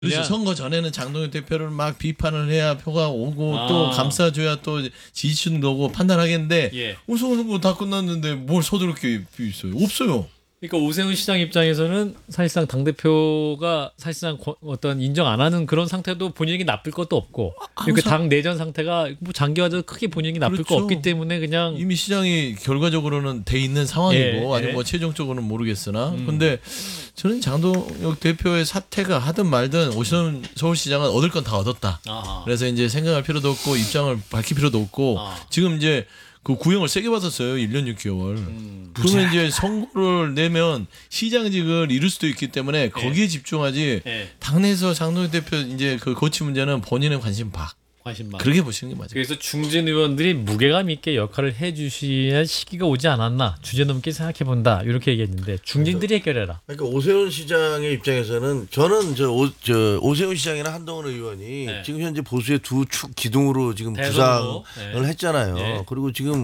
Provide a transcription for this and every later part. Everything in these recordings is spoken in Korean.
그렇죠. 선거 전에는 장동혁 대표를 막 비판을 해야 표가 오고 또 감싸줘야 또 지지층도 오고 판단하겠는데 선거 다 끝났는데 뭘 서두를 게 있어요? 없어요. 그러니까 오세훈 시장 입장에서는 사실상 당대표가 사실상 어떤 인정 안 하는 그런 상태도 본인에게 나쁠 것도 없고 그러니까 당 내전 상태가 뭐 장기화돼서 크게 본인에게 나쁠 그렇죠. 거 없기 때문에 그냥 이미 시장이 결과적으로는 돼 있는 상황이고 아니면 뭐 최종적으로는 모르겠으나 근데 저는 장동혁 대표의 사태가 하든 말든 오세훈 서울시장은 얻을 건 다 얻었다. 그래서 이제 생각할 필요도 없고 입장을 밝힐 필요도 없고 지금 이제 그 구형을 세게 받았어요. 1년 6개월. 그러면 이제 선거를 내면 시장직을 잃을 수도 있기 때문에 거기에 집중하지. 당내에서 장동혁 대표 이제 그 거치 문제는 본인의 관심 밖. 그렇게 보시는 게 맞아요. 그래서 중진 의원들이 무게감 있게 역할을 해주셔야 시기가 오지 않았나 주제넘게 생각해본다 이렇게 얘기했는데 중진들이 해결해라. 그러니까 오세훈 시장의 입장에서는 저는 오세훈 시장이나 한동훈 의원이 지금 현재 보수의 두 축 기둥으로 지금 부상을 했잖아요. 그리고 지금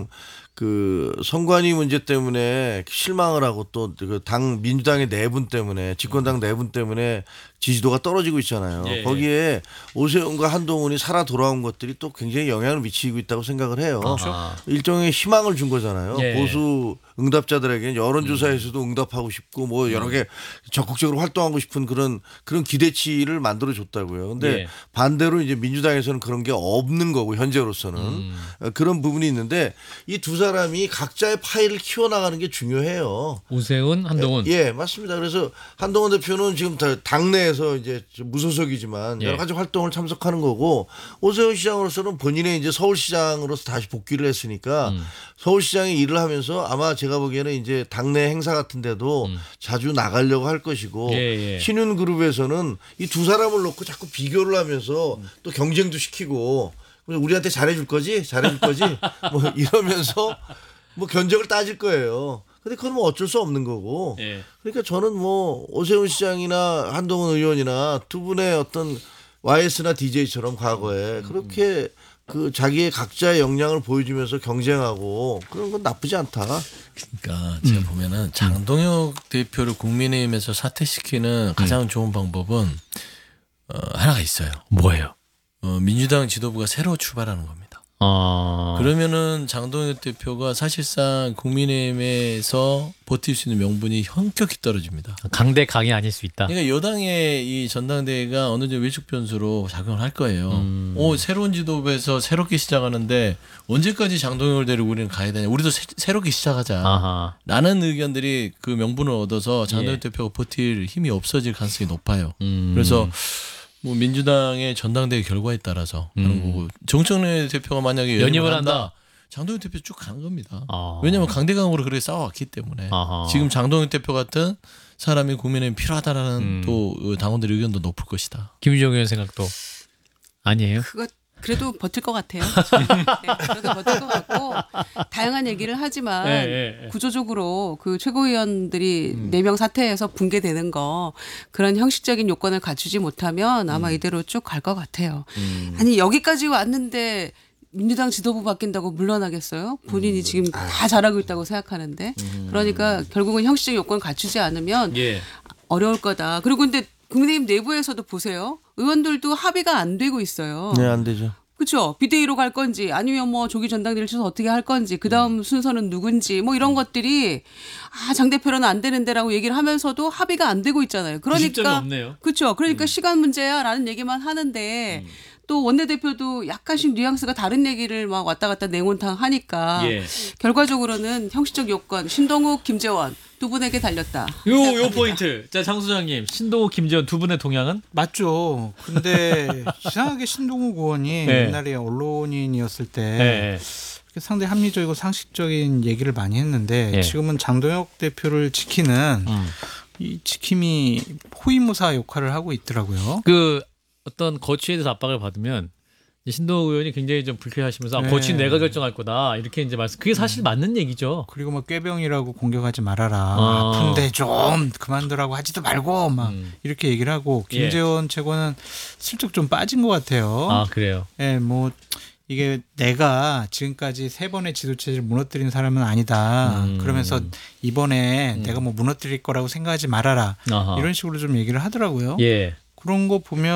그 선관위 문제 때문에 실망을 하고 또 그 당 민주당의 내분 때문에 집권당 내분 때문에 지지도가 떨어지고 있잖아요. 거기에 오세훈과 한동훈이 살아 돌아온 것들이 또 굉장히 영향을 미치고 있다고 생각을 해요. 일종의 희망을 준 거잖아요. 보수 응답자들에게 여론조사에서도 응답하고 싶고 뭐 여러 개 적극적으로 활동하고 싶은 그런 기대치를 만들어 줬다고요. 근데 반대로 이제 민주당에서는 그런 게 없는 거고 현재로서는 그런 부분이 있는데 이 두 사람이 각자의 파일을 키워나가는 게 중요해요. 오세훈, 한동훈. 예, 맞습니다. 그래서 한동훈 대표는 지금 당내에서 이제 무소속이지만 여러 가지 활동을 참석하는 거고 오세훈 시장으로서는 본인의 이제 서울시장으로서 다시 복귀를 했으니까 서울시장의 일을 하면서 아마 제가 보기에는 이제 당내 행사 같은 데도 자주 나가려고 할 것이고 신윤그룹에서는 이 두 사람을 놓고 자꾸 비교를 하면서 또 경쟁도 시키고 우리한테 잘해줄 거지 뭐 이러면서 뭐 견적을 따질 거예요. 근데 그건 뭐 어쩔 수 없는 거고. 그러니까 저는 뭐 오세훈 시장이나 한동훈 의원이나 두 분의 어떤 YS나 DJ처럼 과거에 그렇게 그 자기의 각자의 역량을 보여주면서 경쟁하고 그런 건 나쁘지 않다. 그러니까 제가 보면은 장동혁 대표를 국민의힘에서 사퇴시키는 가장 좋은 방법은 하나가 있어요. 뭐예요? 민주당 지도부가 새로 출발하는 겁니다. 그러면은 장동혁 대표가 사실상 국민의힘에서 버틸 수 있는 명분이 현격히 떨어집니다. 강대 강이 아닐 수 있다. 그러니까 여당의 이 전당대회가 어느 정도 외축 변수로 작용을 할 거예요. 새로운 지도부에서 새롭게 시작하는데 언제까지 장동혁을 데리고 우리는 가야 되냐. 우리도 새롭게 시작하자. 라는 의견들이 그 명분을 얻어서 장동혁 대표가 버틸 힘이 없어질 가능성이 높아요. 그래서 뭐 민주당의 전당대회 결과에 따라서 하는 거고 정청래 대표가 만약에 연임을 한다. 장동혁 대표 쭉 가는 겁니다. 왜냐하면 강대강으로 그렇게 싸워왔기 때문에 지금 장동혁 대표 같은 사람이 국민의힘 필요하다라는 또 당원들의 의견도 높을 것이다. 김유정 의원 생각도 아니에요? 그래도 버틸 것 같아요. 그래도 버틸 것 같고 다양한 얘기를 하지만 구조적으로 그 최고위원들이 4명 사퇴해서 붕괴되는 거 그런 형식적인 요건을 갖추지 못하면 아마 이대로 쭉 갈 것 같아요. 아니 여기까지 왔는데 민주당 지도부 바뀐다고 물러나겠어요? 본인이 지금 다 잘하고 있다고 생각하는데 그러니까 결국은 형식적 요건을 갖추지 않으면 어려울 거다. 그리고 근데 국민의힘 내부에서도 보세요. 의원들도 합의가 안 되고 있어요. 네, 안 되죠. 그렇죠. 비대위로 갈 건지 아니면 뭐 조기 전당대회를 쳐서 어떻게 할 건지 그다음 순서는 누군지 뭐 이런 것들이 장 대표로는 안 되는데라고 얘기를 하면서도 합의가 안 되고 있잖아요. 그러니까 그렇죠. 그러니까 시간 문제야라는 얘기만 하는데 또 원내대표도 약간씩 뉘앙스가 다른 얘기를 막 왔다 갔다 냉온탕 하니까 결과적으로는 형식적 요건 신동욱, 김재원 두 분에게 달렸다. 요 포인트. 자, 장 소장님, 신동욱, 김재원 두 분의 동향은? 맞죠. 근데 이상하게 신동욱 의원이 옛날에 언론인이었을 때 상당히 합리적이고 상식적인 얘기를 많이 했는데 지금은 장동혁 대표를 지키는 이 지킴이 호위무사 역할을 하고 있더라고요. 그 어떤 거취에 대해서 압박을 받으면 신동욱 의원이 굉장히 좀 불쾌하시면서 거취는 내가 결정할 거다 이렇게 이제 말씀. 그게 사실 맞는 얘기죠. 그리고 뭐 꾀병이라고 공격하지 말아라. 아픈데 좀 그만두라고 하지도 말고 막 이렇게 얘기를 하고 김재원 최고는 슬쩍 좀 빠진 것 같아요. 그래요. 뭐 이게 내가 지금까지 3번의 지도체제를 무너뜨린 사람은 아니다. 그러면서 이번에 내가 뭐 무너뜨릴 거라고 생각하지 말아라. 이런 식으로 좀 얘기를 하더라고요. 그런 거 보면